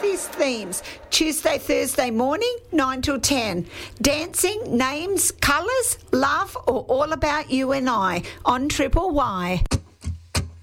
Sophie's Themes, Tuesday, Thursday morning, 9 till 10. Dancing, names, colours, love, or all about you and I on Triple Y.